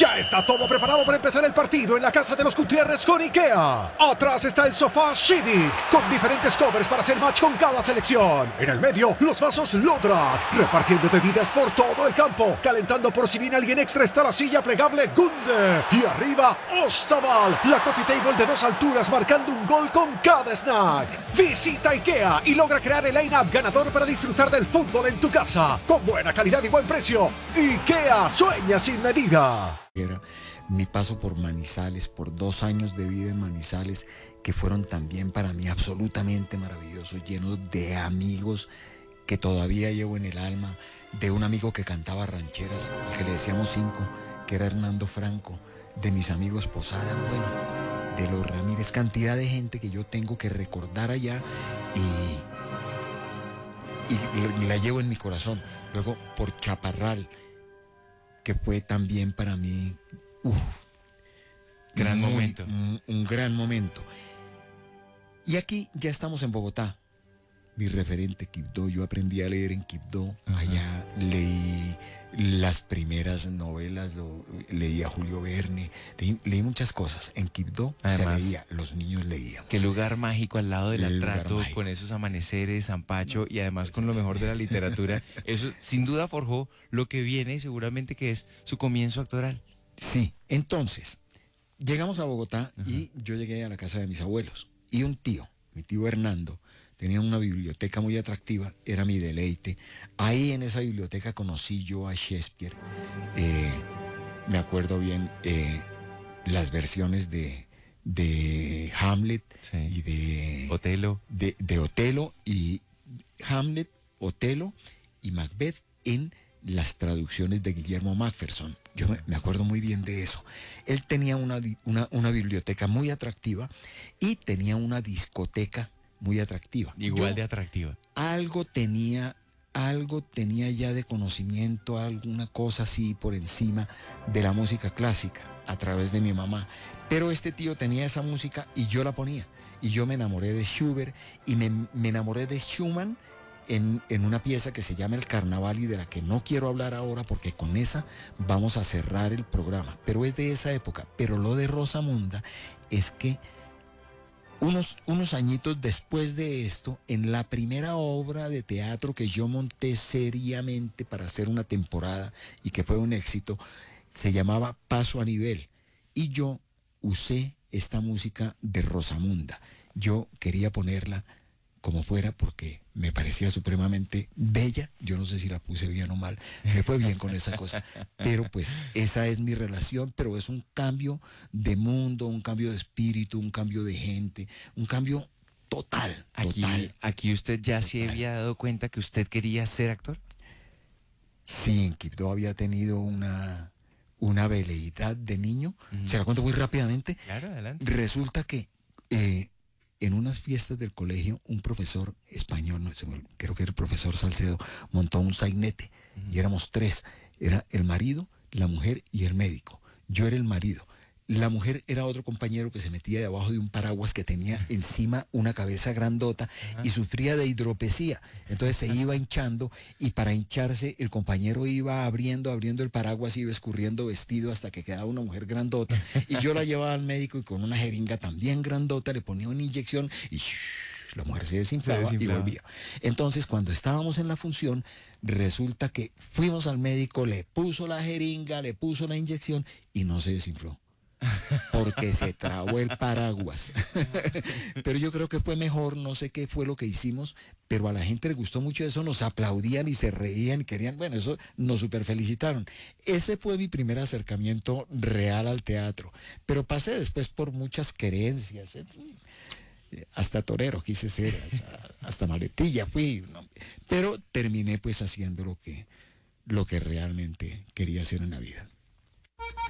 Ya está todo preparado para empezar el partido en la casa de los Gutiérrez con IKEA. Atrás está el sofá Civic, con diferentes covers para hacer match con cada selección. En el medio, los vasos Lodrat, repartiendo bebidas por todo el campo. Calentando por si viene alguien extra está la silla plegable Gunde. Y arriba, Ostaval, la coffee table de 2 alturas marcando un gol con cada snack. Visita IKEA y logra crear el line-up ganador para disfrutar del fútbol en tu casa. Con buena calidad y buen precio. IKEA sueña sin medida. Era mi paso por Manizales, por 2 años de vida en Manizales, que fueron también para mí absolutamente maravillosos, llenos de amigos que todavía llevo en el alma, de un amigo que cantaba rancheras, al que le decíamos 5, que era Hernando Franco, de mis amigos Posada, bueno, de los Ramírez, cantidad de gente que yo tengo que recordar allá y la llevo en mi corazón. Luego por Chaparral, que fue también para mí momento. Un gran momento. Y aquí ya estamos en Bogotá. Mi referente Quibdó, yo aprendí a leer en Quibdó. Allá leí las primeras novelas, leí a Julio Verne, leí muchas cosas. En Quibdó Además, se leía, los niños leíamos. Qué lugar mágico al lado del Atrato, con esos amaneceres, San Pacho, y además con lo mejor de la literatura. Eso sin duda forjó lo que viene, seguramente que es su comienzo actoral. Sí, entonces, llegamos a Bogotá y yo llegué a la casa de mis abuelos. Y un tío, mi tío Hernando, tenía una biblioteca muy atractiva, era mi deleite. Ahí en esa biblioteca conocí yo a Shakespeare. Me acuerdo bien las versiones de Hamlet, sí, y de Otelo. De Otelo y Hamlet, Otelo y Macbeth en las traducciones de Guillermo Macpherson. Yo me acuerdo muy bien de eso. Él tenía una biblioteca muy atractiva y tenía una discoteca muy atractiva. Igual de atractiva. Algo tenía ya de conocimiento, alguna cosa así por encima de la música clásica, a través de mi mamá. Pero este tío tenía esa música y yo la ponía. Y yo me enamoré de Schubert y me enamoré de Schumann en una pieza que se llama El Carnaval y de la que no quiero hablar ahora porque con esa vamos a cerrar el programa. Pero es de esa época. Pero lo de Rosamunda es que unos añitos después de esto, en la primera obra de teatro que yo monté seriamente para hacer una temporada y que fue un éxito, se llamaba Paso a Nivel. Y yo usé esta música de Rosamunda. Yo quería ponerla como fuera porque me parecía supremamente bella. Yo no sé si la puse bien o mal, me fue bien con esa cosa, pero pues esa es mi relación. Pero es un cambio de mundo, un cambio de espíritu, un cambio de gente, un cambio total. Aquí usted ya se había dado cuenta que usted quería ser actor. Sí, en Quibdó había tenido una veleidad de niño. Se la cuento muy rápidamente. Claro, adelante. Resulta que en unas fiestas del colegio, un profesor español, creo que era el profesor Salcedo, montó un sainete y éramos 3. Era el marido, la mujer y el médico. Yo era el marido. La mujer era otro compañero que se metía debajo de un paraguas que tenía encima una cabeza grandota y sufría de hidropesía. Entonces se iba hinchando y para hincharse el compañero iba abriendo el paraguas, iba escurriendo vestido hasta que quedaba una mujer grandota. Y yo la llevaba al médico y con una jeringa también grandota le ponía una inyección y la mujer se desinflaba y volvía. Entonces cuando estábamos en la función, resulta que fuimos al médico, le puso la jeringa, le puso la inyección y no se desinfló. Porque se trabó el paraguas. Pero yo creo que fue mejor, no sé qué fue lo que hicimos, pero a la gente le gustó mucho eso, nos aplaudían y se reían y querían, bueno, eso nos super felicitaron. Ese fue mi primer acercamiento real al teatro, pero pasé después por muchas querencias, hasta torero quise ser, hasta maletilla fui, ¿no? Pero terminé pues haciendo lo que realmente quería hacer en la vida.